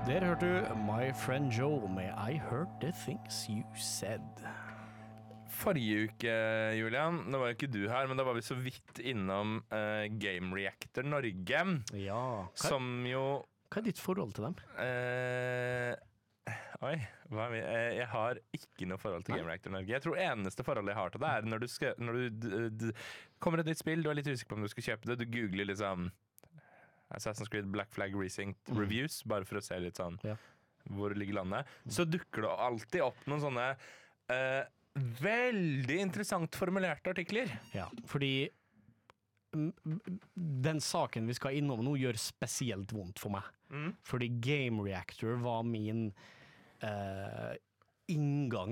Der hørte du My Friend Joe med I Heard The Things You Said. Forrige uke, Julian, nå var jo ikke du her, men da var vi så vidt innom Game Reactor Norge, Ja, som jo... Hva er ditt forhold til dem? Oi, jeg har ikke noe forhold til Game Reactor Norge. Jeg tror eneste forholdet jeg har til det er når du kommer et nytt spill, du er litt usikker på om du skal kjøpe det, du googler liksom Assassin's Creed Black Flag Recent Reviews, bare for å se litt sånn hvor ligger landet. Så dukker det alltid opp noen sånne veldig interessant formulerte artikler. Ja, fordi den saken vi skal innom nå gjør spesielt vondt for meg. Fordi Game Reactor var min inngang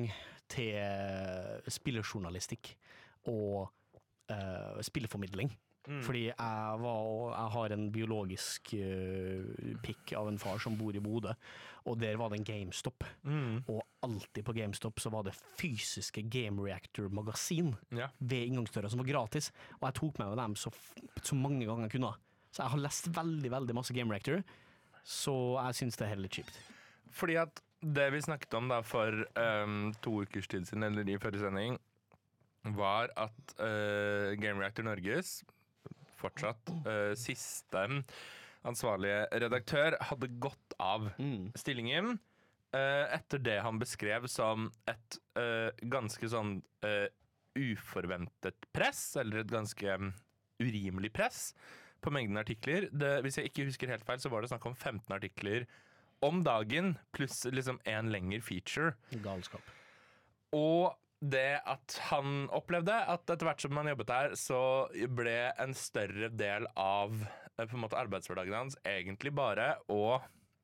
til spillerjournalistikk og spilleformidling. Fordi jeg har en biologisk pikk av en far som bor i Bodø, og der var det en GameStop. Og alltid på GameStop så var det fysiske Game Reactor-magasin ved inngangsdøra som var gratis, og jeg tok med meg dem så mange ganger jeg kunne. Så jeg har lest veldig, veldig masse Game Reactor, så jeg synes det er litt kjipt. Fordi at det vi snakket om da for 2 ukers tid siden, eller i forrige sending, var at Game Reactor Norges fortsatt siste ansvarlige redaktør hadde gått av stillingen etter det han beskrev som et ganske sånn uforventet press, eller et ganske urimelig press på mengden artikler. Hvis jeg ikke husker helt feil, så var det snakk om 15 artikler om dagen, pluss liksom en lengre feature. Galskap. Og det at han opplevde at etter hvert som han jobbet der, så ble en større del av på en måte arbeidshverdagen hans egentlig bare å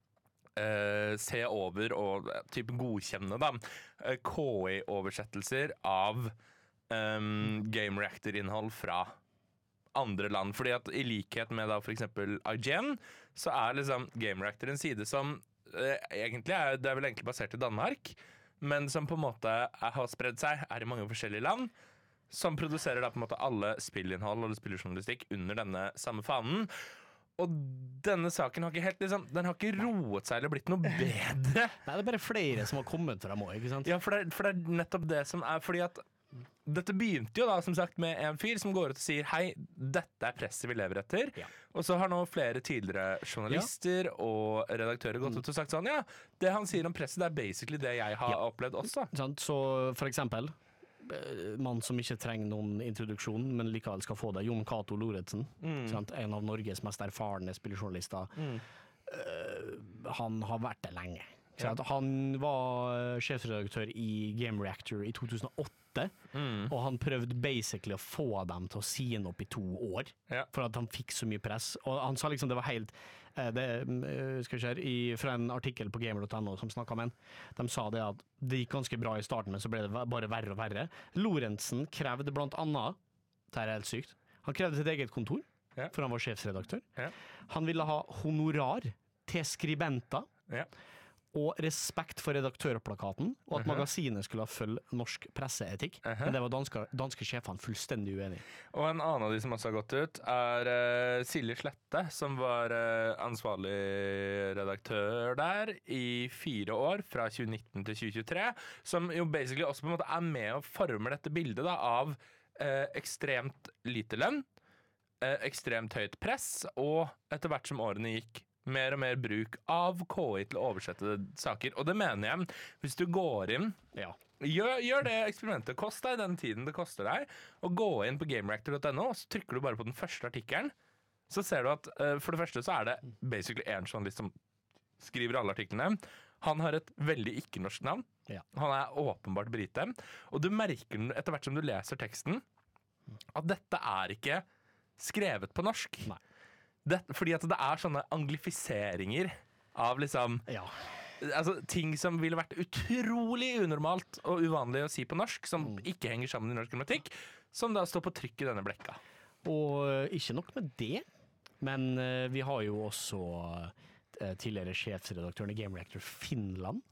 se over og typ godkjenne da KI-oversettelser av Game Reactor-innhold fra andre land. Fordi at i likhet med da for eksempel IGN, så liksom Game Reactor en side som egentlig det er vel egentlig basert i Danmark, men som på en måte har spredd seg, i mange forskjellige land, som produserer da på en måte alle spillinnhold og spillerjournalistikk under denne samme fanen. Og denne saken har ikke helt den har ikke roet seg eller blitt noe bedre. Nei, det er bare flere som har kommet fra meg, ikke sant? Ja, for det er nettopp det som fordi at dette begynte jo da, som sagt, med en fyr som går ut og sier hei, dette er presset vi lever etter. Og så har nå flere tidligere journalister og redaktører gått ut og sagt sånn, det han sier om presset, det er basically det jeg har opplevd også. Så for eksempel, mann som ikke trenger noen introduksjon, men likevel skal få det, Jon Cato Lorentzen, en av Norges mest erfarne spillerjournalister. Han har vært det lenge. Han var sjefsredaktør i Game Reactor i 2008, og han prøvde basically å få dem til å si han opp i 2 år, for at han fikk så mye press. Og han sa liksom det var helt fra en artikkel på gamer.no som snakket med han, de sa det at det gikk ganske bra i starten, men så ble det bare verre og verre. Lorentzen krevde blant annet, det er helt sykt, han krevde sitt eget kontor, for han var sjefsredaktør. Han ville ha honorar til skribenter, og respekt for redaktørplakaten, og at magasinet skulle følge norsk presseetikk. Men det var danske sjefene fullstendig uenig. Og en annen av de som også har gått ut Silje Slette, som var ansvarlig redaktør der i 4 år, fra 2019 til 2023, som jo basically også på en måte med og former dette bildet da, av ekstremt lite lønn, ekstremt høyt press, og etter hvert som årene gikk, mer og mer bruk av KI til å oversette saker. Og det mener jeg, hvis du går inn, gjør det eksperimentet, kost deg den tiden det koster deg, og gå inn på gamereactor.no, og så trykker du bare på den første artikkelen, så ser du at for det første så er det basically en journalist som skriver alle artiklene. Han har et veldig ikke-norsk navn. Han er åpenbart brite. Og du merker etter hvert som du leser teksten, at dette er ikke skrevet på norsk. Nei. Fordi at det er sånne anglifiseringer av liksom altså, ting som ville vært utrolig unormalt og uvanlig å si på norsk, som ikke henger sammen i norsk grammatikk, som da står på trykk i denne blekka. Og ikke nok med det, men vi har jo også tidligere sjefsredaktøren i Game Reactor Finland,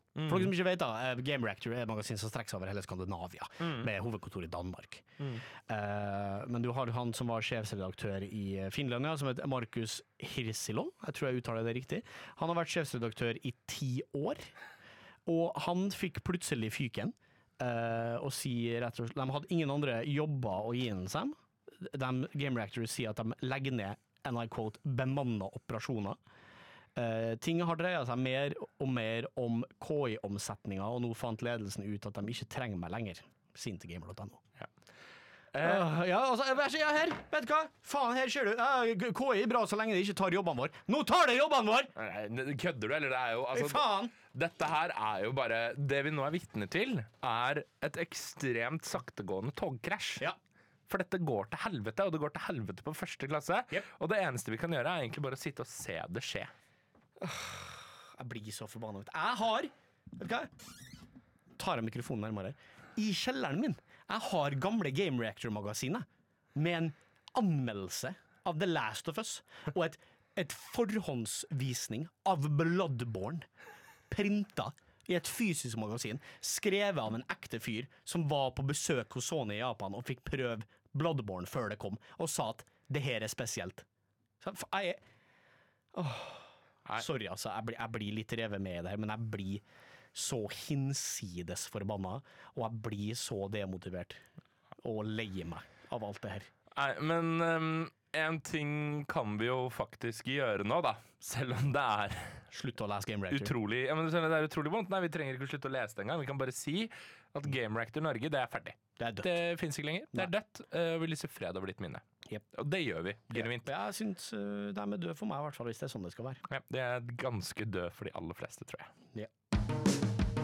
For dere som ikke vet da, Game Reactor er et magasin som strekker seg over hele Skandinavia, med hovedkontor i Danmark. Men du har han som var sjefsredaktør i Finland, ja, som heter Markus Hirsilon, jeg tror jeg uttaler det riktig. Han har vært sjefsredaktør i 10 år, og han fikk plutselig fyken, og sier rett og slett, de hadde ingen andre jobber å gi inn seg. Game Reactor sier at de legger ned, and I quote, bemannet operasjoner. Ting har dreia seg mer og mer om KI-omsetninga, og nå fant ledelsen ut at de ikke trenger meg lenger. Sintegamer.no. Ja, altså, her, vet du hva? Faen, her ser du. KI er bra så lenge de ikke tar jobbene vår. Nå tar de jobbene vår! Nei, kødder du, eller det er jo altså, faen! Dette her er jo bare det vi nå er vitne til, er et ekstremt saktegående togkrasj. Ja. For dette går til helvete, og det går til helvete på første klasse. Yep. Og det eneste vi kan gjøre, er egentlig bare å sitte og se det skje. Jeg blir så forbannet. Jeg har, vet du hva? Tar jeg mikrofonen nærmere. I kjelleren min, jeg har gamle Game Reactor-magasinet med en anmeldelse av The Last of Us, og et forhåndsvisning av Bloodborne, printet i et fysisk magasin, skrevet av en ekte fyr som var på besøk hos Sony i Japan og fikk prøve Bloodborne før det kom, og sa at det her er spesielt. Så jeg sorry, altså, jeg blir litt revet med i det her, men jeg blir så hinsides forbanna, og jeg blir så demotivert og lei meg av alt det her. Nei, men en ting kan vi jo faktisk gjøre nå, da. Selv om det er Slutt å lese Game Reactor. utrolig, ja, men det er utrolig vondt. Nei, vi trenger ikke å slutte å lese det engang. Vi kan bare si at Game Reactor Norge, det er ferdig. Det er dødt. Det finnes ikke lenger. Det er dødt. Vi lyser fred over ditt minne. Yep. Og det gjør vi, genuint. Jeg synes de er døde for meg, i hvert fall, hvis det er sånn det skal være. Ja, det er ganske død for de aller fleste, tror jeg. Ja.